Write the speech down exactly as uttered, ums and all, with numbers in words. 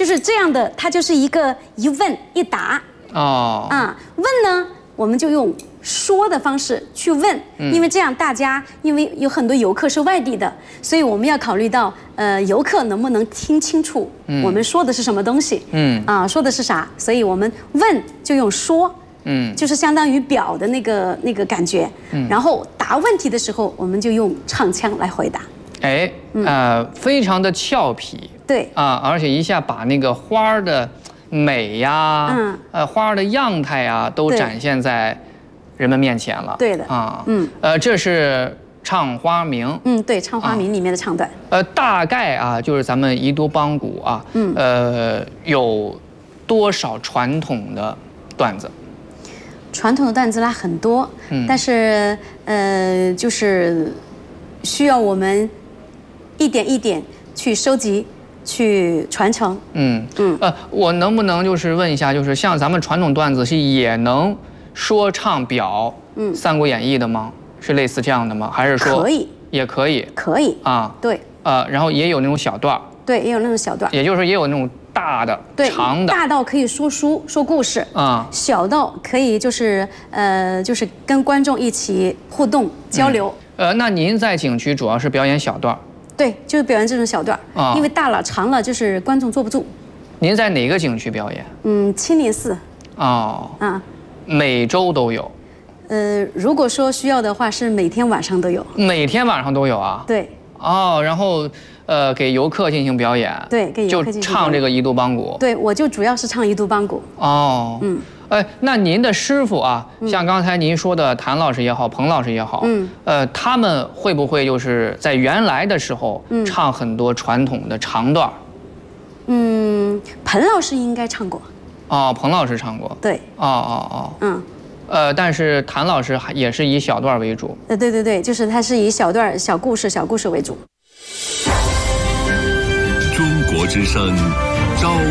就是这样的，它就是一个一问一答。 哦。 啊，问呢，我们就用说的方式去问，因为这样大家，因为有很多游客是外地的，所以我们要考虑到，呃，游客能不能听清楚我们说的是什么东西，嗯，啊，说的是啥，所以我们问就用说，嗯，就是相当于表的那个那个感觉，嗯，然后答问题的时候，我们就用唱腔来回答。 哎，呃，非常的俏皮， 对啊，而且一下把那个花儿的美呀，嗯，呃，花儿的样态呀，都展现在人们面前了。 对的啊，嗯，呃，这是唱花名， 嗯，对，唱花名里面的唱段。 呃，大概啊，就是咱们宜都邦鼓啊，嗯，呃，有多少传统的段子？ 传统的段子啦很多，嗯，但是呃，就是需要我们一点一点去收集、去传承。嗯嗯， 呃，我能不能就是问一下，就是像咱们传统段子是也能说唱表嗯《三国演义》的吗？是类似这样的吗？还是说可以？ 也可以， 可以啊， 对， 呃，然后也有那种小段， 对，也有那种小段， 也就是说也有那种大的、长的， 大到可以说书、说故事啊，小到可以就是呃，就是跟观众一起互动交流。 呃，那您在景区主要是表演小段？ 对，就是表演这种小段啊，因为大了、长了，就是观众坐不住。 您在哪个景区表演？ 嗯，清林寺。 哦，啊，每周都有。 呃，如果说需要的话，是每天晚上都有。 每天晚上都有啊？ 对。 哦，然后呃，给游客进行表演。 对，给游客进行。 就唱这个宜都邦鼓。 对，我就主要是唱宜都邦鼓。 哦，嗯，哎，那您的师傅啊，像刚才您说的谭老师也好，彭老师也好，嗯，呃，他们会不会就是在原来的时候唱很多传统的长段？ 嗯，彭老师应该唱过。 哦，彭老师唱过。 对。 哦哦哦。嗯。呃，但是谭老师还也是以小段为主。 呃，对对对，就是他是以小段、小故事、小故事为主。 中国之声，朝